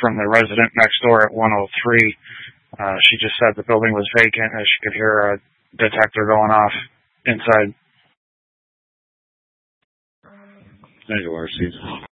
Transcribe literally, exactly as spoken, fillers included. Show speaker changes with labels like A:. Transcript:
A: from the resident next door at one oh three. Uh, she just said the building was vacant and she could hear a detector going off inside.
B: There you are, Steve.